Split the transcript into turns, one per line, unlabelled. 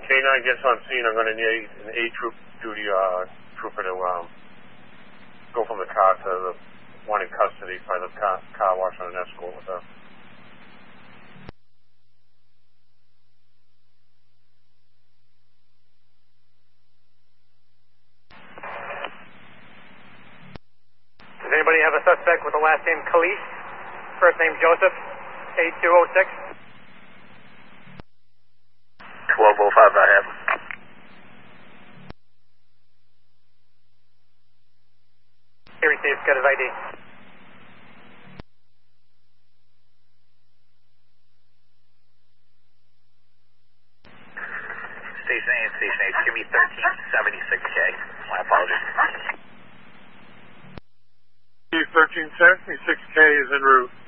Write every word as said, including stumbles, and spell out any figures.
K nine gets on scene, I'm going to need an A troop duty uh, trooper to um, go from the car to the one in custody by the car, car wash on an escort with her.
Does anybody have a suspect with the last name Khalif? First name Joseph, eight two oh six?
twelve oh five, I have him.
He received, got his I D.
Station eight, Station eight, give me thirteen seventy-six K. My apologies.
thirteen seventy-six K is en route.